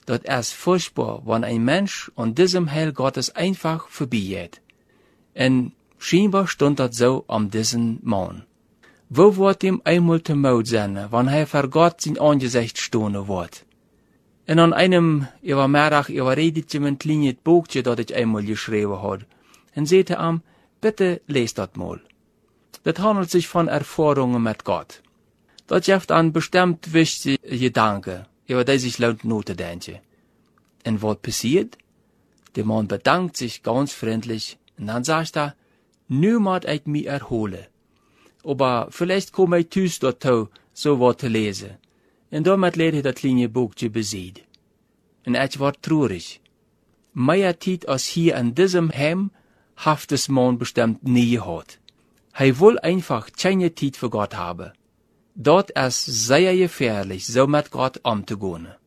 das ist furchtbar, wenn ein Mensch an diesem Heil Gottes einfach vorbeigeht. Und scheinbar stund das so am diesen Mann. Wo wird ihm einmal te Mut sein, wenn er vor Gott sein Angesicht stohne wird? Und an einem Übermiddag überredet ihm ein kleines Buchchen, das ich einmal geschrieben habe, und sagte ihm, bitte lest das mal. Das handelt sich von Erfahrungen mit Gott. Das gibt an bestimmt wichtige Gedanken, über die sich lohnt nachzudenken. Und was passiert? Der Mann bedankt sich ganz freundlich, und dann sagt er, nu moet ich mich erholen. Aber vielleicht komme ich thuis dazu, so was zu lesen. Und damit lädt er das kleine Buchchen besiegt. Und ich war traurig. Mehr Zeit als hier in diesem Heim, hat das Mann bestimmt nie gehabt. Er will einfach keine Zeit für Gott haben. Dort ist sehr gefährlich, so mit Gott umzugehen.